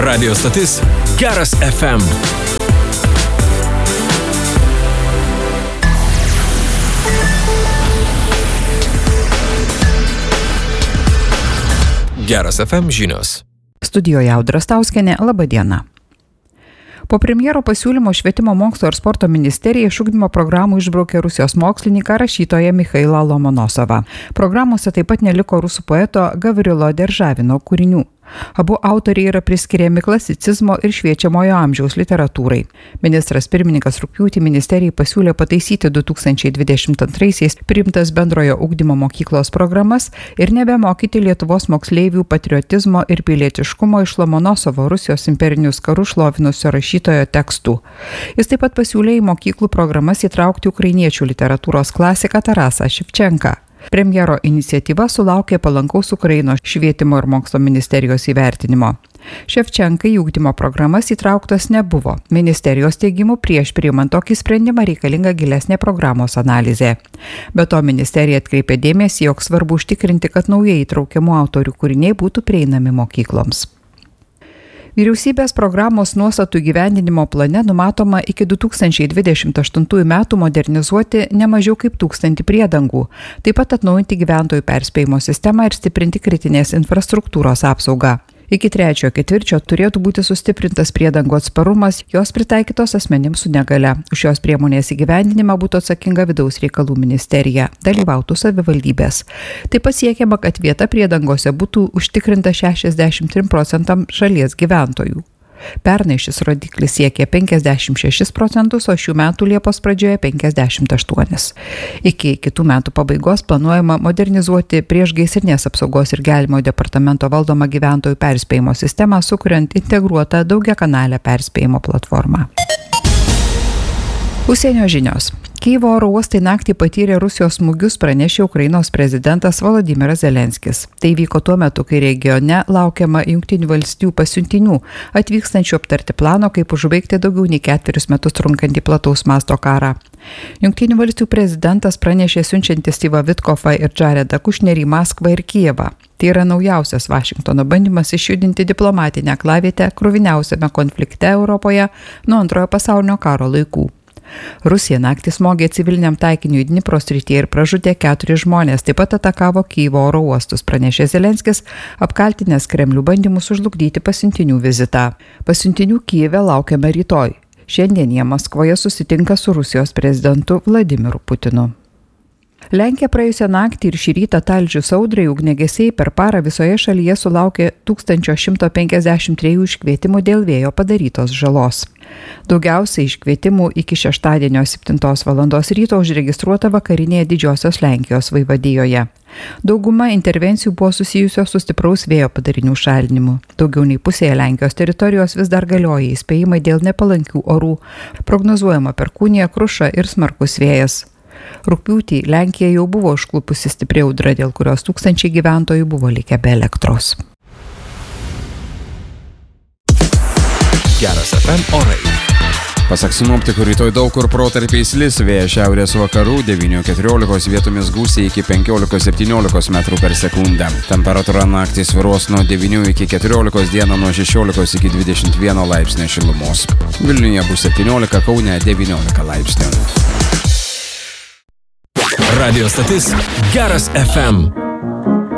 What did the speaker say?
Radio stotis Geras FM. Geras FM žinios. Studijoje Audra Stauskienė, laba diena. Po premjero pasiūlymo Švietimo mokslo ir sporto ministerija iš ugdymo programų išbraukė Rusijos mokslininką rašytoją Mikhailą Lomonosovą. Programuose taip pat neliko rusų poeto Gavrilo Deržavino kūrinių. Abu autoriai yra priskiriami klasicizmo ir šviečiamojo amžiaus literatūrai. Ministras pirmininkas rugpjūtį ministerijai pasiūlė pataisyti 2022-aisiais priimtas bendrojo ugdymo mokyklos programas ir nebemokyti Lietuvos moksleivių patriotizmo ir pilietiškumo iš Lomonosovo Rusijos imperinius karus šlovinusio rašytojo tekstų. Jis taip pat pasiūlė į mokyklų programas įtraukti ukrainiečių literatūros klasiką Tarasą Ševčenką. Premjero iniciatyva sulaukė palankaus Ukrainos švietimo ir mokslo ministerijos įvertinimo. Ševčenkai į ugdymo programas įtrauktas nebuvo. Ministerijos teigimu prieš priimant tokį sprendimą reikalinga gilesnė programos analizė. Be to ministerija atkreipė dėmesį, jog svarbu užtikrinti, kad naujai įtraukiamų autorių kūriniai būtų prieinami mokykloms. Vyriausybės programos nuostatų įgyvendinimo plane numatoma iki 2028 metų modernizuoti ne mažiau kaip 1000 priedangų, taip pat atnaujinti gyventojų perspėjimo sistemą ir stiprinti kritinės infrastruktūros apsaugą. Iki 3/4 turėtų būti sustiprintas priedangų atsparumas, jos pritaikytos asmenims su negalia. Už šios priemonės įgyvendinimą būtų atsakinga Vidaus reikalų ministerija, dalyvautų savivaldybės. Taip pat siekiama, kad vieta priedangose būtų užtikrinta 63% šalies gyventojų. Pernai šis rodiklis siekė 56%, o šių metų Liepos pradžioje 58%. Iki kitų metų pabaigos planuojama modernizuoti priešgaisrinės apsaugos ir gelbėjimo departamento valdomą gyventojų perspėjimo sistemą, sukuriant integruotą daugiakanalę perspėjimo platformą. Užsienio žinios. Kijevo oro uostai naktį patyrė Rusijos smūgius, pranešė Ukrainos prezidentas Volodymyras Zelenskis. Tai vyko tuo metu, kai regione laukiama Jungtinių valstijų pasiuntinių, atvykstančių aptarti plano, kaip užbaigti daugiau nei 4 metus trunkantį plataus masto karą. Jungtinių valstijų prezidentas pranešė siunčiantis Stevą Vitkovą ir Jaredą Kušnerį į Maskvą ir Kijevą. Tai yra naujausias Vašingtono bandymas išjudinti diplomatinę aklavietę kruviniausiame konflikte Europoje nuo Antrojo pasaulinio karo laikų. Rusija naktį smogė civiliniam taikiniui Dnipro srityje ir pražudė 4 žmonės, taip pat atakavo Kijevo oro uostus, pranešė Zelenskis, apkaltinęs Kremlių bandymus sužlugdyti pasiuntinių vizitą. Pasiuntinių Kijeve laukiame rytoj. Šiandien jie Maskvoje susitinka su Rusijos prezidentu Vladimiru Putinu. Lenkija praėjusią naktį ir šį rytą talžius audrai ugniagesiai per parą visoje šalyje sulaukė 1153 iškvietimų dėl vėjo padarytos žalos. Daugiausiai iškvietimų iki šeštadienio 7 valandos ryto užregistruota vakarinėje Didžiosios Lenkijos vaivadijoje. Dauguma intervencijų buvo susijusios su stipraus vėjo padarinių šalinimu. Daugiau nei pusėje Lenkijos teritorijos vis dar galioja įspėjimai dėl nepalankių orų. Prognozuojama perkūnija, kruša ir smarkus vėjas. Rugpjūtį Lenkija jau buvo užklupusi stipri audra, dėl kurios tūkstančiai gyventojų buvo likę be elektros. Geras FM orai. Pasak sinoptikų, rytoj daug kur protarpiais lis, vėjas šiaurės vakarų 9-14, vietomis gūsiai iki 15-17 metrų per sekundę. Temperatūra naktį svyruos nuo 9 iki 14, dieną nuo 16 iki 21 laipsnio šilumos. Vilniuje bus 17, Kaune 19 laipsnių. Radio stotis Geras FM.